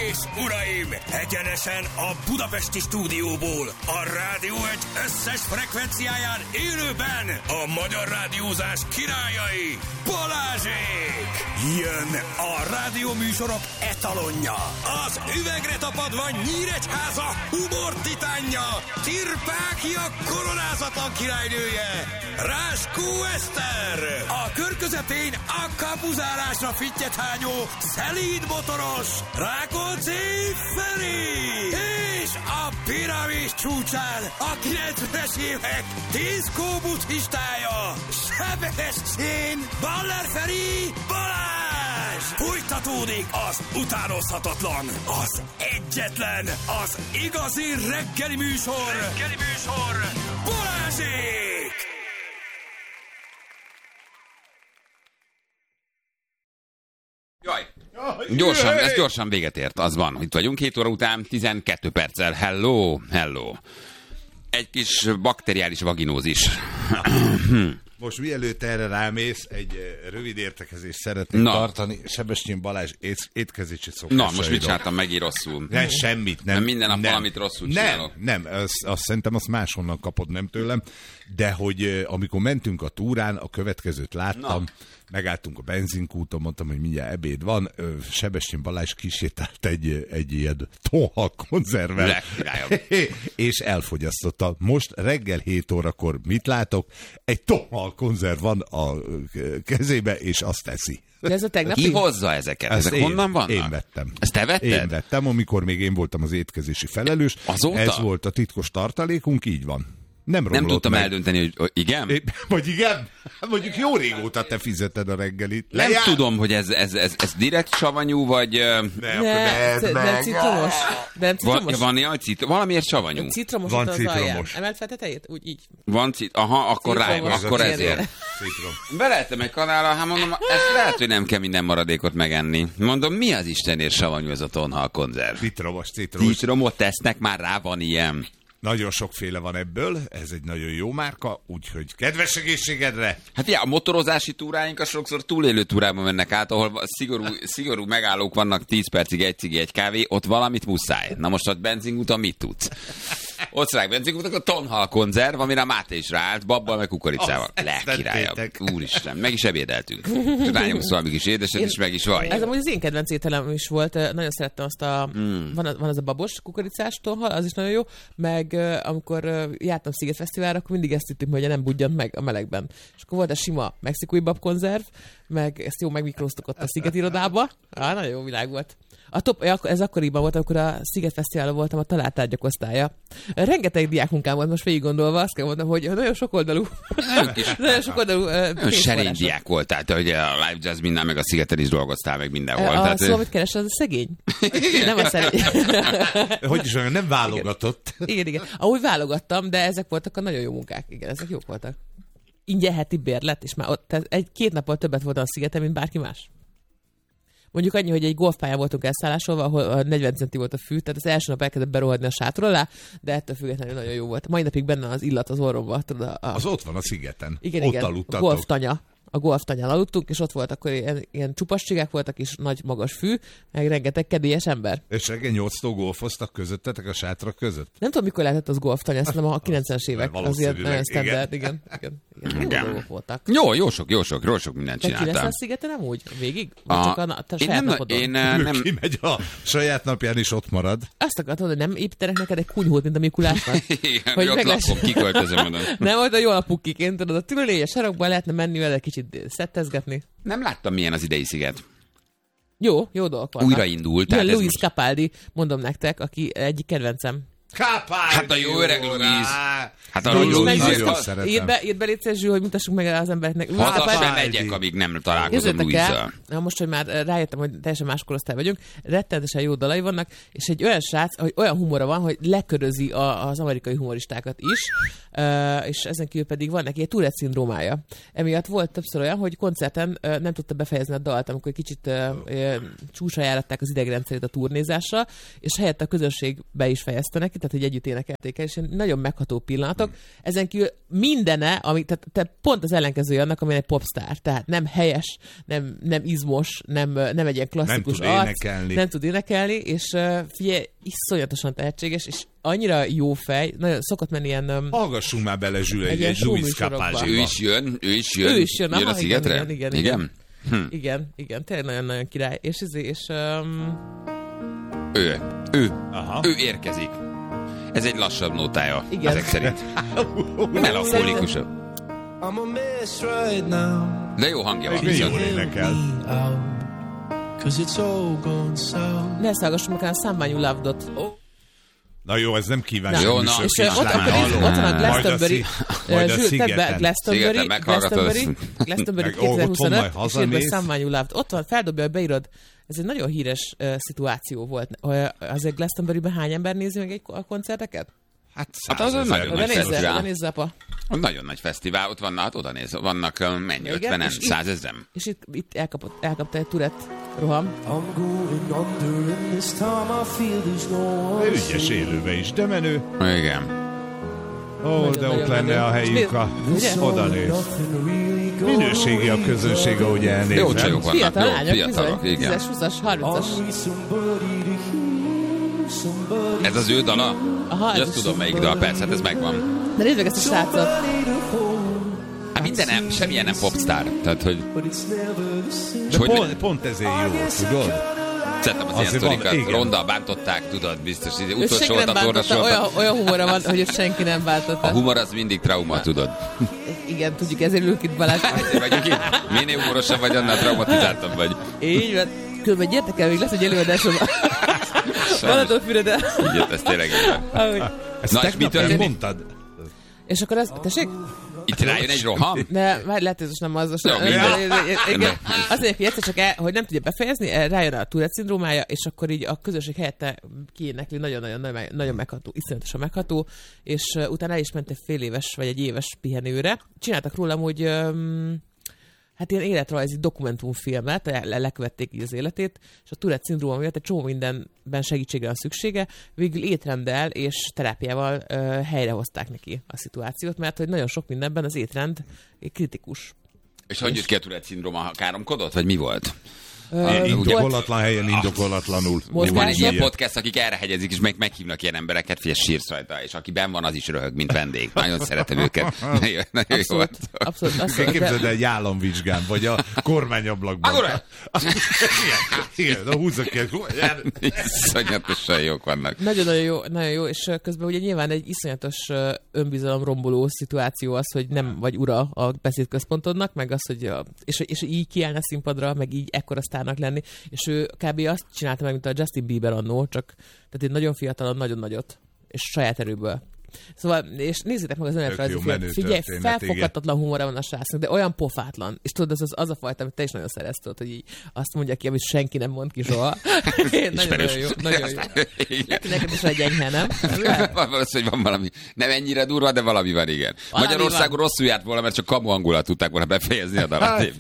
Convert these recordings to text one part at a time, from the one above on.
és uraim, egyenesen a budapesti stúdióból, a Rádió Egy összes frekvenciáján élőben a magyar rádiózás királyai, Balázsék! Jön a rádióműsorok etalonja, az üvegre tapadva Nyíregyháza humor titánja, Tirpákia koronázatlan királynője, Ráskó Eszter, a kör közepén a kapuzárásra fittyet hányó, szelíd motoros, Rákóczi Feri, és a piramis csúcsán a 90-es évek diszkó buddhistája, Sebestyén Baller Feri Balázs! Fújtatódik az utánozhatatlan, az egyetlen, az igazi reggeli műsor, Balázsék! Jaj! Ez gyorsan véget ért, az van. Itt vagyunk 7 óra után, 12 perccel. Hello! Egy kis bakteriális vaginózis. Most mielőtt erre rámész, egy rövid értekezést szeretnék tartani. Sebestyén Balázs étkezési szokásairól. Na, most mit csináltam megint rosszul? Nem, semmit, nem. Minden nap valamit rosszul csinálok. Nem, azt szerintem azt máshonnan kapod, nem tőlem. De hogy amikor mentünk a túrán, a következőt láttam, megálltunk a benzinkúton, mondtam, hogy mindjárt ebéd van, Sebestyén Balázs kísértelt egy ilyen tonhal konzervvel, és elfogyasztotta. Most reggel 7 órakor mit látok? Egy tonhal konzerv van a kezébe, és azt teszi. De ez a tegnapi? Ki hozza ezeket? Ezek honnan vannak? Én vettem. Ezt te vetted? Én vettem, amikor még én voltam az étkezési felelős. Azóta? Ez volt a titkos tartalékunk, így van. Nem tudtam eldönteni, hogy igen? Vagy igen? Mondjuk jó régóta te fizeted a reggelit. Nem tudom, hogy ez direkt savanyú, vagy... Nem citromos. Valamiért savanyú. Citromos van az citromos. alján. Emelt fel tetejét? Úgy így. Van akkor ezért. Beleettem egy kanállal, hát mondom, ezt lehet, hogy nem kell minden maradékot megenni. Mondom, mi az Istenért savanyú ez a tonhal konzerv? Citromos. Citromot tesznek, már rá van ilyen. Nagyon sokféle van ebből, ez egy nagyon jó márka, úgyhogy kedves egészségedre! Hát a motorozási túráink sokszor túlélő túrában mennek át, ahol szigorú megállók vannak, 10 percig egy cigi, egy kávé, ott valamit muszáj. Na most ott benzinkúton mit tudsz? Ott szrák benzinkúton a tonhal konzerv, amire a Máté is ráállt, babbal meg kukoricával. Legkirályabb. Úristen, meg is ebédeltünk. Rányomsz valami kis édeset, és meg is vagy. Ez amúgy az én kedvenc ételem is volt, nagyon szerettem azt van az a babos kukoricás tonhal, az is nagyon jó, meg amikor jártam Szigetfesztiválra, akkor mindig ezt ittük, hogy nem budjant meg a melegben. És akkor volt a sima mexikói babkonzerv, meg ezt jó megmikróztuk ott a Sziget irodába. Nagyon jó világ volt. Ez akkoriban volt, amikor a Szigetfesztiválon voltam a találtárgyak osztálya. Rengeteg diákmunkám volt, most végig gondolva, azt kell mondanom, hogy nagyon sokoldalú. Nagyon serény diák voltál, hogy a Live Jazz minden, meg a Szigeten is dolgoztál, meg mindenhol. Szóval, amit keresel, az a szegény. Nem a szerény. Hogy is olyan, nem válogatott. Igen. Ahogy válogattam, de ezek voltak a nagyon jó munkák. Igen, ezek jók voltak. Ingyen heti bérlet, és már ott 1-2 nappal többet voltam a Szigeten, mint bárki más. Mondjuk annyi, hogy egy golfpályán voltunk elszállásolva, ahol 40 centi volt a fű, tehát az első nap elkezdett berohadni a sátor alá, de ettől függetlenül nagyon jó volt. Mai napig benne az illat az orromba. Az ott van a Szigeten. Igen, aludtatok. Golftanya. A golftanyán aludtunk, és ott volt akkor ilyen csupasságák voltak, és nagy magas fű, meg rengeteg kedélyes ember. És reggel 8-tól golfoztak közöttetek a sátrak között? Nem tudom, mikor lehetett az golftanya, azt hiszem a 90-es évek. Azért nagyon standard, igen. Jó voltak. Jó sok mindent csináltam. Te ki lesz a Szigeten amúgy? Végig? Vagy csak a saját napodon? Nem. Kimegy a saját napján is ott marad. Azt akartad, hogy nem építenek neked egy kunyhót, mint a Mikulásnak? Igen, hogy ott lakom, kiköltözöm oda. Nem volt a jó alapukkiként, tudod, a tülőléje sarokban lehetne menni vele kicsit szettezgetni. Nem láttam, milyen az idei Sziget. Jó dolgok vannak. Újraindult. Jön Luis Capaldi, mondom nektek, aki egyik kedvencem. Capaldi! Hát a jó öreg Luis. Hát a Luis nagyon szeretem. Írd be légy Zsül, hogy mutassuk meg az embereknek. Haza megyek, amíg nem találkozom Luisszal. Most, hogy már rájöttem, hogy teljesen más korosztály vagyunk, rettenetesen jó dalai vannak, és egy olyan srác, hogy olyan humora van, hogy lekörözi az amerikai humoristákat is, és ezen kívül pedig van neki egy Tourette-szindrómája. Emiatt volt többször olyan, hogy koncerten nem tudta befejezni a dalt, amikor kicsit csúcsra járatták az idegrendszerét a turnézásra, és helyett a közönségbe is fejezte neki, tehát hogy együtt énekelték el, és nagyon megható pillanatok. Ezen kívül mindene, ami, tehát pont az ellenkezője annak, ami egy popstar. Tehát nem helyes, nem izmos, nem egy ilyen klasszikus arc. Nem tud énekelni, és figyelj, iszonyatosan tehetséges, és annyira jó fej, nagyon szokott menni ilyen... Hallgassunk már bele, Zsül, egy Louis Capaldi-ba. Ő is jön a szigetre? Igen. Igen, tényleg nagyon-nagyon király. És ő érkezik. Ez egy lassabb nótája, ezek szerint. Melankólikusabb. De jó hangja van. Jól énekel. Ne hallgassunk meg a Someone You Loved-ot. Na jó, ez nem kíváncsi. Jó, na. És ott van a Glastonbury. Majd a szigeten. Glastonbury 2025, és írva Someone You Loved. Ott van, feldobja, hogy beírod. Ez egy nagyon híres szituáció volt. Azért Glastonburyben hány ember nézi meg a koncerteket? Hát az nagyon nagy fesztivál. Nézz, apa. Nagyon nagy fesztivál, ott vannak, oda néz, vannak mennyi, 50-en, 100 000. És itt elkapta egy Tourette roham. Ügyes élőbe is, de menő. Igen. Ó, de ott lenne a helyük, oda néz. Minőségi a közönség, ahogy elnézem. Jó csajok vannak, fiatal jó, lányok, fiatalok, igen. 10-es, 20-as, 30-as. Ez az ő dala? Aha, azt tudom melyik dal, persze, hát ez megvan. De nézd meg ezt a srácot. Hát minden semmilyen nem popstar. Tehát, hogy... De pont ezért jó, tudod? Szeretem az ilyen sztorikat, Ronda bántották, tudod, biztos. Utolsó volt a tornasorban. Olyan humora van, hogy őt senki nem bántotta. A humor az mindig trauma, tudod. Igen, tudjuk, ezért ülünk itt, Balázs. Ezért vagyunk itt. Minél humorosabb vagy, annál traumatizáltabb vagy. Így van. Különben gyertek el, még lesz egy előadásom. Balatonfürede. Igen, ez tényleg így van. Ezt tegnap mondtad. És akkor ez, tessék? Itt rájön egy roham? Ne, már lehet, ez most nem az. Jó, igen. Azt mondják, hogy egyszer csak hogy nem tudja befejezni, rájön a Tourette szindrómája, és akkor így a közösség helyette kiénekli, nagyon megható, iszonyatosan megható, és utána el is ment egy fél éves, vagy egy éves pihenőre. Csináltak rólam, hogy hát ilyen életrajzi dokumentumfilmet, lekövették így az életét, és a Tourette szindróma miatt egy csomó mindenben segítségre van szüksége, végül étrenddel és terápiával helyrehozták neki a szituációt, mert hogy nagyon sok mindenben az étrend kritikus. És hogy jött ki a Tourette szindróma? Káromkodott, vagy mi volt? Indokolatlan helyen, indokolatlanul. Van egy ilyen podcast, akik erre hegyezik, és meghívnak ilyen embereket, figyelj, sírsz rajta, és aki benn van, az is röhög, mint vendég. Nagyon szeretem őket. Nagyon jó. Abszolút. Képzeld el egy államvizsgán, vagy a kormányablakban. Igen, húzzak ki. Iszonyatosan jók vannak. Nagyon jó, és közben ugye nyilván egy iszonyatos önbizalomromboló szituáció az, hogy nem vagy ura a beszédközpontodnak, meg az, hogy és így kiállna színpadra, meg így ekkora sztárnak lenni, és ő kb. Azt csinálta meg, mint a Justin Bieber annó, csak tehát egy nagyon fiatalon, nagyon nagyot, és saját erőből. Szóval, és nézzétek meg az önéletrajzi filmet. Figyelj, felfoghatatlan humora van a srácnak, de olyan pofátlan. És tudod, az a fajta, amit te is nagyon szeretsz, tudod, hogy így azt mondja ki, amit senki nem mond ki soha. Nagyon jó. Neked is egy enyhe, nem? Valószínűleg van valami, nem ennyire durva, de valami van, igen. Magyarországon rosszul járt volna, mert csak kamu hangulat tudták volna befejezni a dalat.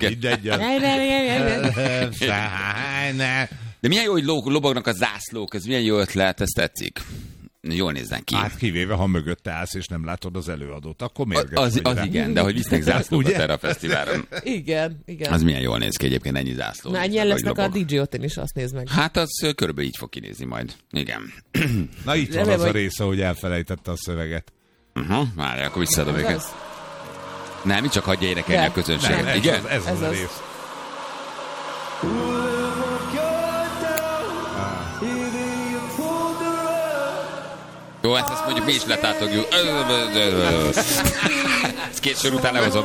De milyen jó, hogy lobognak a zászlók, ez milyen jó ötlet, ez tetszik. Jól néznek ki. Hát kivéve, ha mögötte állsz, és nem látod az előadót, akkor mérges az igen, de hogy visznek zászlókat erre a fesztiválon. Igen. Az milyen jól néz ki egyébként, ennyi zászló. Na, ennyien lesznek a DJ Otten is, azt nézd meg. Hát az körülbelül így fog kinézni majd. Igen. Na itt van az a része, hogy elfelejtette a szöveget. Várj, akkor visszaadom őket. Nem, itt csak hagyja énekelni a közönség. Igen? Ez az a rész. Jó, hát ezt mondjuk mi is letátogjuk. Ezt 2 sor után lehozom.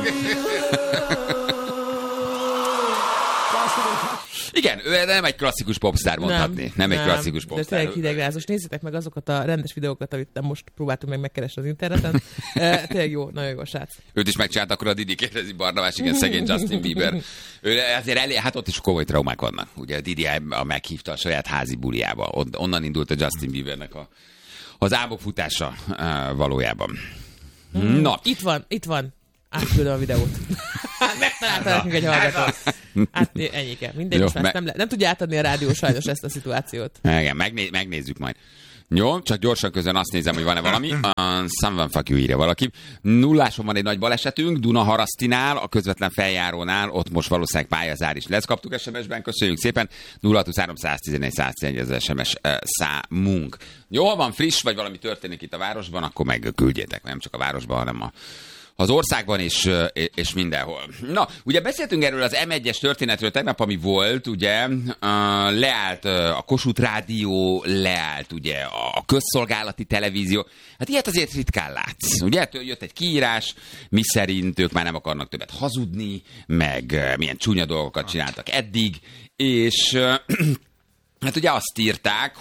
Igen, ő nem egy klasszikus popstar mondhatni. Nem egy klasszikus popstar. De tényleg hidegrázós. Nézzétek meg azokat a rendes videókat, amit most próbáltunk meg megkeresni az interneten. Tényleg jó, nagyon jó a srác. Őt is megcsinált, akkor a Didi kérdezi Barnabás, igen, szegény Justin Bieber. Ő azért hát ott is komoly traumák vannak. Ugye a Didi meghívta a saját házi buliába. Onnan indult a Justin Biebernek az ábokfutása valójában. Na. Itt van. Átküldöm a videót. Megtaláltak egy hallgatót. Hát ennyike. Mindegy, nem tudja átadni a rádió sajnos ezt a szituációt. Igen, megnézzük majd. Jó, csak gyorsan közben azt nézem, hogy van-e valami. Someone fuck you, írja valaki. Nulláson van egy nagy balesetünk, Dunaharasztinál, a közvetlen feljárónál, ott most valószínűleg pályazár is lesz. Kaptuk SMS-ben, köszönjük szépen. 0623 114 111 az SMS számunk. Jó, ha van friss, vagy valami történik itt a városban, akkor meg küldjétek, nem csak a városban, hanem az országban és mindenhol. Na, ugye beszéltünk erről az M1-es történetről tegnap, ami volt, ugye, leállt a Kossuth Rádió, leállt ugye a közszolgálati televízió. Hát ilyet azért ritkán látsz. Ugye, jött egy kiírás, miszerint ők már nem akarnak többet hazudni, meg milyen csúnya dolgokat csináltak eddig, és hát ugye azt írták,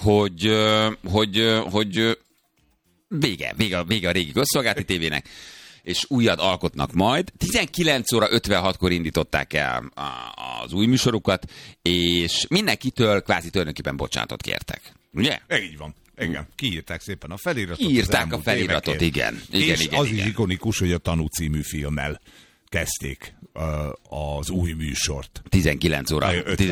hogy vége a régi közszolgálati tévének, és újat alkotnak majd. 19 óra 56-kor indították el az új műsorukat, és mindenkitől kvázi tulajdonképpen bocsánatot kértek. Ugye? Így van. Igen, kiírták szépen a feliratot. Kiírták a feliratot, igen. És az is ikonikus, hogy a Tanú című filmmel kezdték az új műsort. 19 óra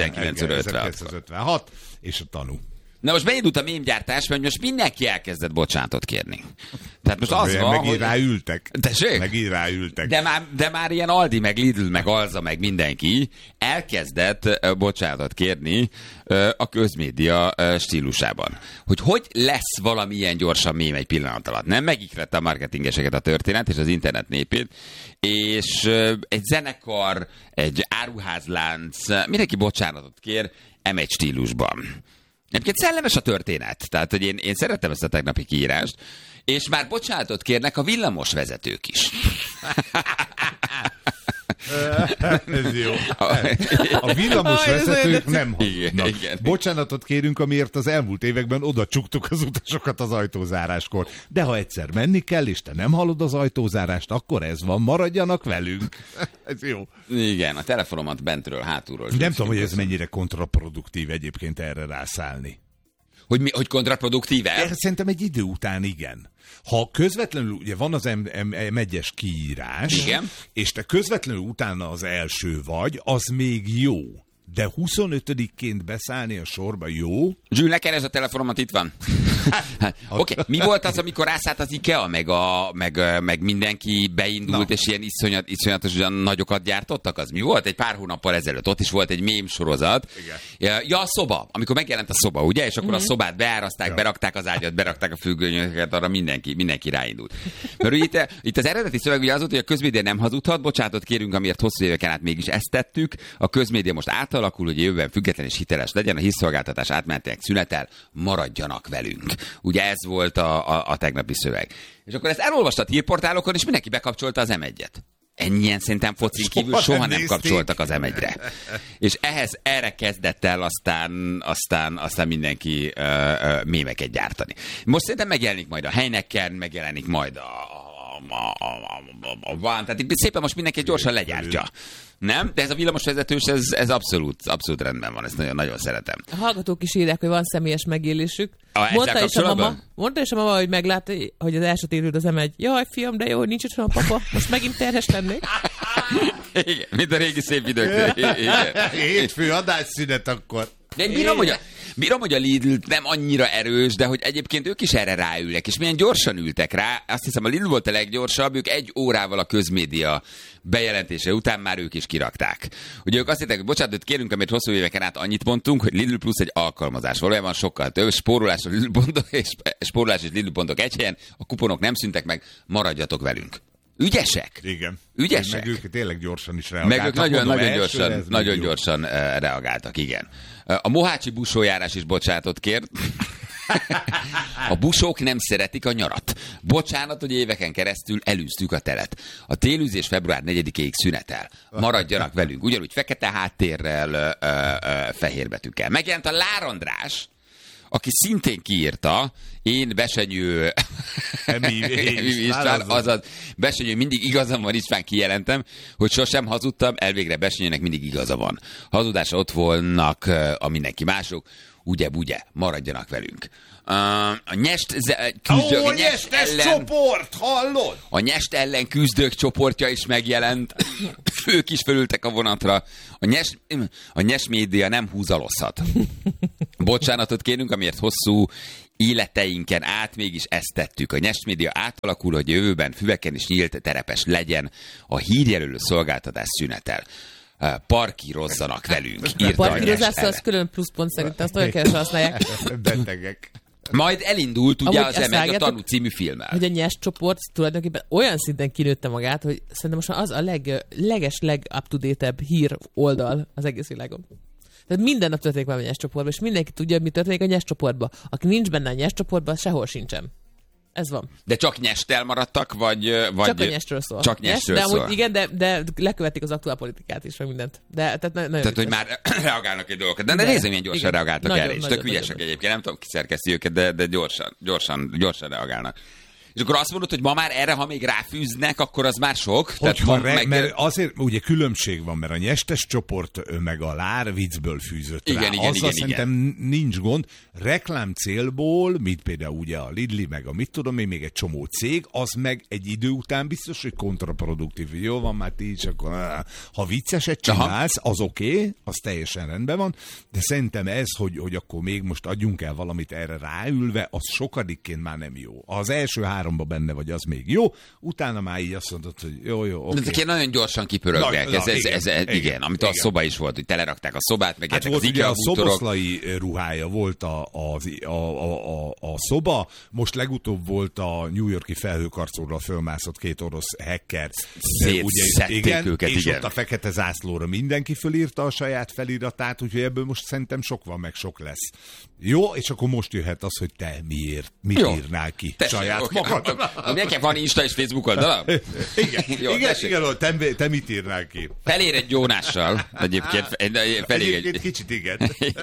56, és a Tanú. Na most beindult a mémgyártás, mert most mindenki elkezdett bocsánatot kérni. Tehát most az van, megint ráültek. Tessék? Megint ráültek. De már ilyen Aldi, meg Lidl, meg Alza, meg mindenki elkezdett bocsánatot kérni a közmédia stílusában. Hogy lesz valami ilyen gyorsan mém egy pillanat alatt. Nem megikrette a marketingeseket a történet és az internet népét, és egy zenekar, egy áruházlánc, mindenki bocsánatot kér M1 stílusban. Egyébként szellemes a történet, tehát hogy én szerettem ezt a tegnapi kiírást, és már bocsánatot kérnek a villamos vezetők is. Ez jó. A villamos vezetők nem hazudnak. Bocsánatot kérünk, amiért az elmúlt években oda csuktuk az utasokat az ajtózáráskor. De ha egyszer menni kell, és te nem hallod az ajtózárást, akkor ez van, maradjanak velünk. Ez jó. Igen, a telefonomat bentről, hátulról. Nem tudom, hogy ez mennyire kontraproduktív egyébként erre rászállni. Hogy kontraproduktív-e? Szerintem egy idő után igen. Ha közvetlenül, ugye van az M1-es kiírás, igen, és te közvetlenül utána az első vagy, az még jó. De 25-ként beszállni a sorba jó? Zsül, ne keresd a telefonomat, itt van. Oké, mi volt az, amikor rászállt az IKEA, meg mindenki beindult, és ilyen iszonyatos nagyokat gyártottak? Az mi volt? Egy pár hónappal ezelőtt. Ott is volt egy mém sorozat. Igen. Ja, a szoba. Amikor megjelent a szoba, ugye? És akkor a szobát beárazták, berakták az ágyat, berakták a függönyöket, arra mindenki ráindult. Mert ugye itt az eredeti szöveg ugye az volt, hogy a közmédia nem hazudhat, bocsánatot kérünk, amiért hosszú éveken át mégis ezt tettük. A közmédia most alakul, hogy jövőben független és hiteles legyen, a hírszolgáltatás átmenetileg szünetel, maradjanak velünk. Ugye ez volt a tegnapi szöveg. És akkor ezt elolvastat hírportálokon, és mindenki bekapcsolta az M1-et. Ennyien szerintem focin kívül soha nem kapcsoltak az M1-re. És erre kezdett el aztán mindenki mémeket gyártani. Most szerintem megjelenik majd a Heineken, megjelenik majd a van, tehát itt szépen most mindenki gyorsan legyártja. Nem? De ez a villamosvezetős, ez abszolút rendben van, ezt nagyon szeretem. A hallgatók is írják, hogy van személyes megélésük. Mondta is a mama, hogy meglátta, hogy az első térült az M1. Jaj, fiam, de jó, hogy nincs otthon a papa. Most megint terhes lennék. Igen, mint a régi szép idők. Hétfő adásszünet akkor. De én bírom, hogy a Lidl nem annyira erős, de hogy egyébként ők is erre ráülnek, és milyen gyorsan ültek rá. Azt hiszem, a Lidl volt a leggyorsabb, ők 1 órával a közmédia bejelentése után már ők is kirakták. Ugye ők azt hitták, hogy bocsánatot kérünk, amit hosszú éveken át annyit mondtunk, hogy Lidl Plus egy alkalmazás. Valójában sokkal több spórolás és Lidl pontok egy helyen, a kuponok nem szűntek meg, maradjatok velünk. Ügyesek? Igen. Ügyesek? Meg ők tényleg gyorsan is reagáltak. Meg ők nagyon gyorsan reagáltak, igen. A mohácsi busójárás is bocsánatot kért. A busók nem szeretik a nyarat. Bocsánat, hogy éveken keresztül elűztük a telet. A télűzés február 4-ig szünetel. Maradjanak velünk. Ugyanúgy fekete háttérrel, fehér betűkkel. Megjelent a Lár András, aki szintén kiírta, én Besenyő István, azaz Besenyő mindig igazam van, István kijelentem, hogy sosem hazudtam, elvégre Besenyőnek mindig igaza van. Hazudása ott volnak a mindenki mások, ugye, maradjanak velünk. A Nyest küzdők, a Nyest ellen, csoport, hallod? A Nyest ellen küzdők csoportja is megjelent. Ők is fölültek a vonatra. A Nyest média nem húzalozhat. Bocsánatot kérünk, amiért hosszú életeinken át mégis ezt tettük. A Nyest média átalakul, hogy jövőben füveken is nyílt terepes legyen. A hírjelölő szolgáltatás szünetel. Parkírozzanak velünk. A parkírozás az külön pluszpont szerintem, azt olyan keresre használják. Betegek. Majd elindult ugye az Emegy a tanú című filmmel. Hogy a Nyest csoport tulajdonképpen olyan szinten kinőtte magát, hogy szerintem most az a leg-up-to-date-ebb hír oldal az egész világon. Tehát minden nap történik valami a Nyest csoportban, és mindenki tudja, mi történik a Nyest csoportban. Aki nincs benne a Nyest csoportban, sehol sincsen. Ez van. De csak Nyesttel maradtak, vagy... Csak a Nyestről szól. Csak Nyestről szól. Amúgy, igen, de lekövetik az aktuálpolitikát is, meg mindent. Tehát hogy már reagálnak egy dolgokat. De nézzem, milyen gyorsan reagáltak erre is. Tök ügyesek egyébként, nem tudom, ki szerkeszti őket, de gyorsan reagálnak. És akkor azt mondod, hogy ma már erre, ha még ráfűznek, akkor az már sok? Mert azért ugye különbség van, mert a Nyestes csoport meg a Lár viccből fűzött rá. Azzal szerintem nincs gond. Reklám célból, mint például ugye a Lidli, meg a mit tudom én, még egy csomó cég, az meg egy idő után biztos, hogy kontraproduktív. Jó van, már ti is, akkor ha vicceset csinálsz, az oké, az teljesen rendben van, de szerintem ez, hogy akkor még most adjunk el valamit erre ráülve, az sokadikként már nem jó. Az első 3-ba benne vagy, az még jó, utána már így azt mondod, hogy jó, oké. De ezek nagyon gyorsan kipörögnek. Igen, amit a szoba is volt, hogy telerakták a szobát, meg hát volt ugye a szoboszlai ruhája volt a szoba, most legutóbb volt a New York-i felhőkarcolóra fölmászott 2 orosz hacker. Szétszették őket, és ott a fekete zászlóra mindenki fölírta a saját feliratát, úgyhogy ebből most szerintem sok van, meg sok lesz. Jó, és akkor most jöhet az, hogy te mit írnál ki saját magad. Nekem van Insta és Facebook oldala? Igen, te mit írnál ki? Felér egy Jónással. Egyébként kicsit igen.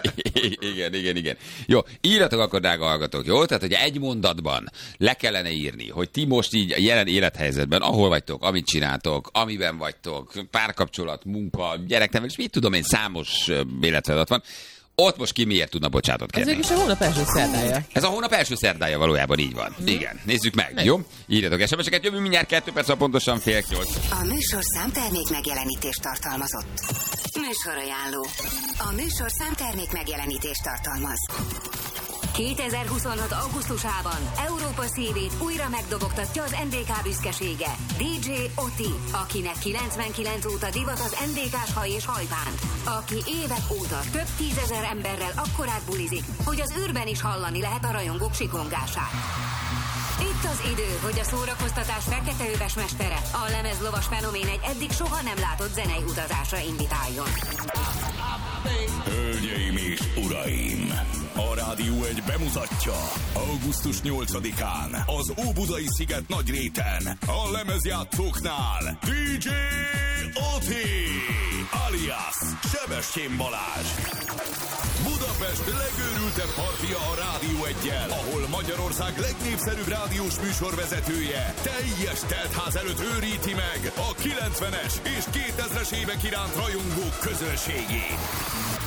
Igen. Jó, írjatok akkor, drága hallgatók, jó? Tehát, hogy egy mondatban le kellene írni, hogy ti most így a jelen élethelyzetben, ahol vagytok, amit csináltok, amiben vagytok, párkapcsolat, munka, gyereknevelés, mit tudom én, számos életfeladat van. Ott most ki miért tudna bocsánatot kérni? Ez mégis a hónap első szerdája. Ez a hónap első szerdája valójában így van. Igen, nézzük meg, jó? Írjatok SMS-eket, jövő mindjárt 2 perc, pontosan 7:30. A műsorszám termék megjelenítést tartalmazott. Műsorajánló. A műsorszám termék megjelenítést tartalmaz. 2026. augusztusában Európa szívét újra megdobogtatja az NDK büszkesége. DJ Oti, akinek 99 óta divat az NDK-s haj és hajbánt. Aki évek óta több 10 000 emberrel akkorát bulizik, hogy az űrben is hallani lehet a rajongók sikongását. Itt az idő, hogy a szórakoztatás feketeöves mestere, a lemezlovas fenomén egy eddig soha nem látott zenei utazásra invitáljon. Hölgyeim és uraim! A Rádió 1 bemutatja augusztus 8-án az Óbudai sziget Nagyréten a lemezjátszóknál DJ Oti alias Sebestyén Balázs. Budapest legőrültebb partija a Rádió 1-jel, ahol Magyarország legnépszerűbb rádiós műsorvezetője teljes teltház előtt őríti meg a 90-es és 2000-es évek iránt rajongók közönségét.